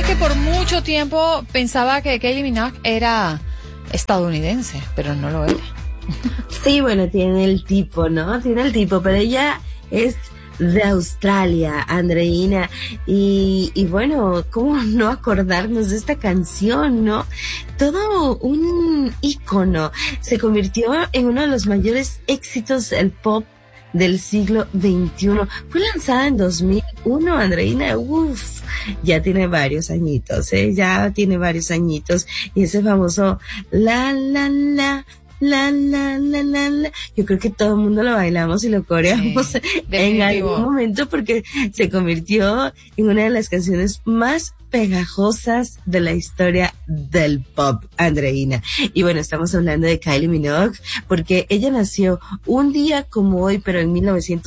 que por mucho tiempo pensaba que Kylie Minogue era estadounidense, pero no lo era. Sí, bueno, tiene el tipo, ¿no? Tiene el tipo, pero ella es de Australia, Andreina, y bueno, ¿cómo no acordarnos de esta canción, no? Todo un ícono, se convirtió en uno de los mayores éxitos del pop del siglo XXI. Fue lanzada en 2001, Andreina, ya tiene varios añitos, ya tiene varios añitos, y ese famoso la, la, la, la, la, la, la, la. Yo creo que todo el mundo lo bailamos y lo coreamos en algún momento porque se convirtió en una de las canciones más pegajosas de la historia del pop, Andreina. Y bueno, estamos hablando de Kylie Minogue porque ella nació un día como hoy, pero en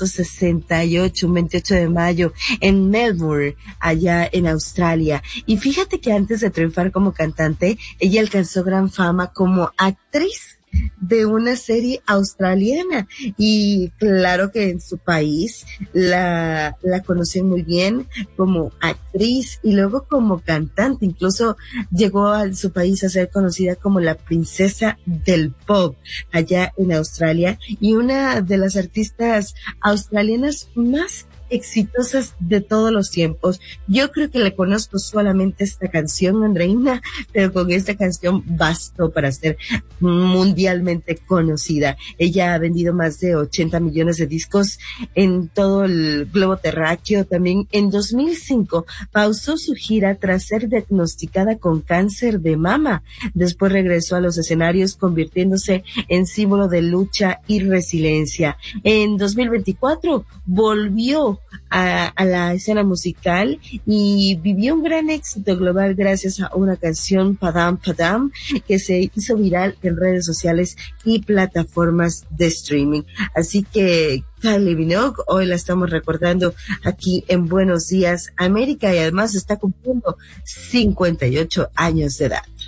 1968, un 28 de mayo, en Melbourne, allá en Australia. Y fíjate que antes de triunfar como cantante, ella alcanzó gran fama como actriz de una serie australiana, y claro que en su país la conocen muy bien como actriz y luego como cantante. Incluso llegó a su país a ser conocida como la princesa del pop allá en Australia, y una de las artistas australianas más exitosas de todos los tiempos. Yo creo que le conozco solamente esta canción, Andreina, pero con esta canción bastó para ser mundialmente conocida. Ella ha vendido más de 80 millones de discos en todo el globo terráqueo. También en 2005 pausó su gira tras ser diagnosticada con cáncer de mama. Después regresó a los escenarios convirtiéndose en símbolo de lucha y resiliencia. En 2024 volvió a la escena musical y vivió un gran éxito global gracias a una canción, Padam Padam, que se hizo viral en redes sociales y plataformas de streaming. Así que Kylie Minogue hoy la estamos recordando aquí en Buenos Días América, y además está cumpliendo 58 años de edad.